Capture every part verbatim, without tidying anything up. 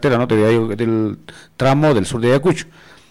carretera, ¿no? de, del tramo del sur de Ayacucho,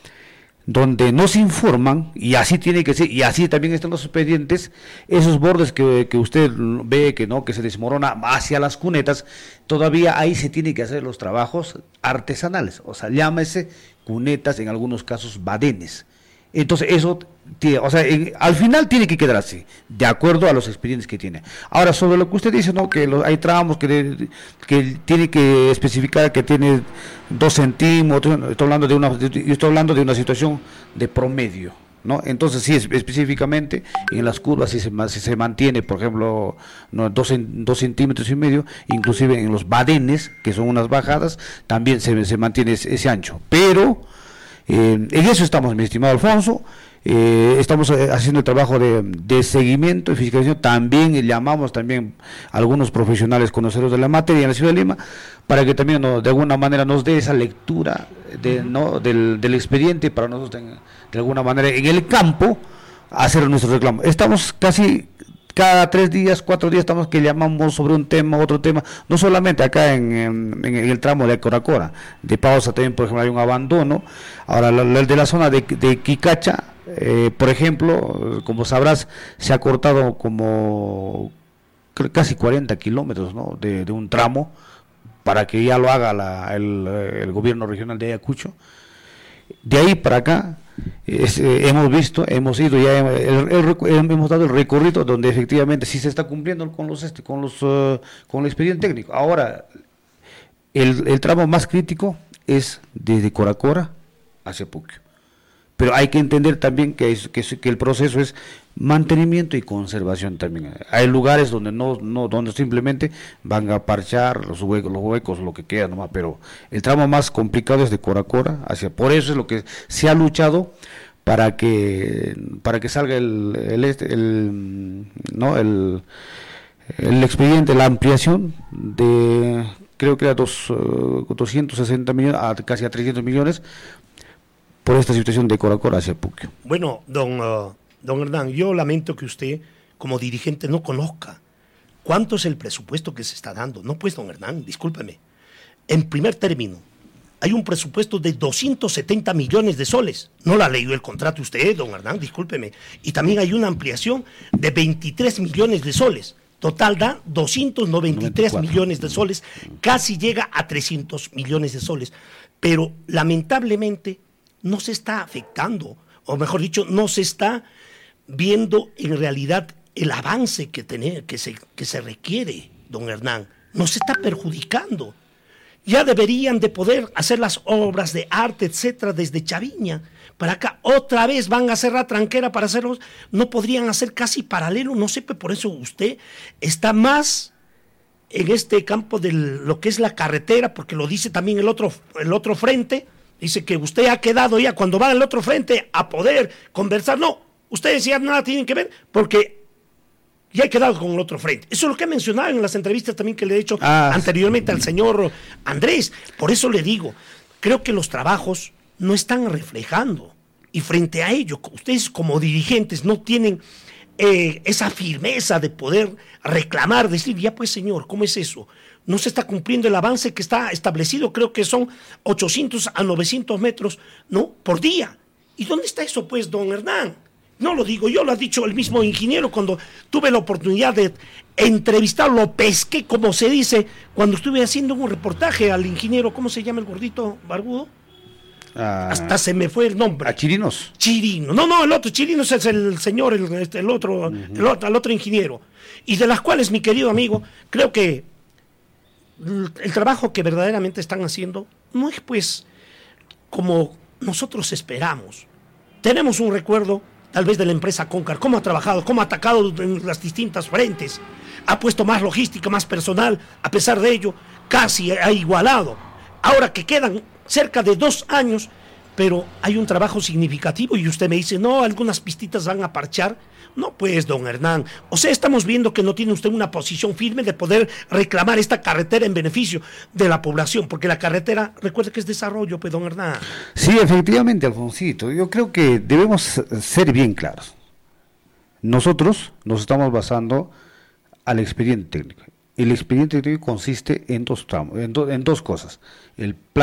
donde nos informan, y así tiene que ser, y así también están los expedientes, esos bordes que, que usted ve que no, que se desmorona hacia las cunetas, todavía ahí se tiene que hacer los trabajos artesanales, o sea, llámese cunetas, en algunos casos badenes. Entonces eso, tiene, o sea, en, al final tiene que quedar así, de acuerdo a los expedientes que tiene. Ahora, sobre lo que usted dice, ¿no? Que los, hay tramos que, de, que tiene que especificar que tiene dos centímetros, estoy hablando de una, de, yo estoy hablando de una situación de promedio, ¿no? Entonces sí, es, específicamente en las curvas si se, si se mantiene, por ejemplo, no, dos, dos centímetros y medio, inclusive en los badenes, que son unas bajadas, también se, se mantiene ese, ese ancho, pero Eh, en eso estamos, mi estimado Alfonso, eh, estamos haciendo el trabajo de, de seguimiento y fiscalización, también llamamos también a algunos profesionales conocedores de la materia en la ciudad de Lima, para que también no, de alguna manera nos dé esa lectura de, ¿no? del, del expediente, para nosotros de, de alguna manera en el campo hacer nuestro reclamo. Estamos casi cada tres días, cuatro días estamos que llamamos sobre un tema, otro tema, no solamente acá en, en, en el tramo de Coracora, de Pausa también, por ejemplo, hay un abandono. Ahora, el de la zona de, de Quicacha, eh, por ejemplo, como sabrás, se ha cortado como casi cuarenta kilómetros, ¿no? de, de un tramo, para que ya lo haga la, el, el gobierno regional de Ayacucho. De ahí para acá, Es, eh, hemos visto, hemos ido ya, el, el, el, hemos dado el recorrido donde efectivamente sí se está cumpliendo con los este, con los uh, con el expediente técnico. Ahora, el, el tramo más crítico es desde Coracora hacia Puquio, pero hay que entender también que, es, que, que el proceso es mantenimiento y conservación también. Hay lugares donde no, no donde simplemente van a parchar los huecos, los huecos, lo que queda nomás, pero el tramo más complicado es de Coracora hacia, por eso es lo que se ha luchado para que para que salga el el, el, el no el el expediente, la ampliación de, creo que era dos, uh, doscientos sesenta millones a casi a trescientos millones por esta situación de Coracora hacia Puquio. Bueno, don uh... Don Hernán, yo lamento que usted, como dirigente, no conozca cuánto es el presupuesto que se está dando. No, pues, don Hernán, discúlpeme. En primer término, hay un presupuesto de doscientos setenta millones de soles. No la leyó el contrato usted, don Hernán, discúlpeme. Y también hay una ampliación de veintitrés millones de soles. Total da doscientos noventa y tres millones de soles, casi llega a trescientos millones de soles. Pero, lamentablemente, no se está afectando, o mejor dicho, no se está viendo en realidad el avance que, tener, que, se, que se requiere, don Hernán. Nos está perjudicando. Ya deberían de poder hacer las obras de arte, etcétera, desde Chaviña para acá. Otra vez van a hacer la tranquera para hacerlos. No podrían hacer casi paralelo, no sé, por eso usted está más en este campo de lo que es la carretera, porque lo dice también el otro, el otro frente. Dice que usted ha quedado ya, cuando va al otro frente a poder conversar. No, ustedes ya nada tienen que ver, porque ya he quedado con el otro frente. Eso es lo que he mencionado en las entrevistas también que le he hecho ah, anteriormente sí. al señor Andrés. Por eso le digo, creo que los trabajos no están reflejando. Y frente a ello, ustedes como dirigentes no tienen eh, esa firmeza de poder reclamar, decir, ya pues señor, ¿cómo es eso? No se está cumpliendo el avance que está establecido, creo que son ochocientos a novecientos metros, ¿no? Por día. ¿Y dónde está eso, pues, don Hernán? No lo digo yo, lo ha dicho el mismo ingeniero cuando tuve la oportunidad de entrevistarlo, lo pesqué, como se dice, cuando estuve haciendo un reportaje al ingeniero, ¿cómo se llama el gordito barbudo? Ah, hasta se me fue el nombre. ¿A Chirinos? Chirino. No, no, el otro, Chirinos es el señor, el, este, el, otro, uh-huh. el, otro, el otro ingeniero. Y de las cuales, mi querido amigo, creo que el trabajo que verdaderamente están haciendo no es pues como nosotros esperamos. Tenemos un recuerdo tal vez de la empresa Concar, cómo ha trabajado, cómo ha atacado en las distintas frentes, ha puesto más logística, más personal, a pesar de ello casi ha igualado. Ahora que quedan cerca de dos años, pero hay un trabajo significativo y usted me dice, no, algunas pistitas van a parchar. No, pues, don Hernán, o sea, estamos viendo que no tiene usted una posición firme de poder reclamar esta carretera en beneficio de la población, porque la carretera, recuerde que es desarrollo, pues, don Hernán. Sí, efectivamente, Alfonsito, yo creo que debemos ser bien claros. Nosotros nos estamos basando al expediente técnico. El expediente técnico consiste en dos tramos, en, do, en dos cosas. El plan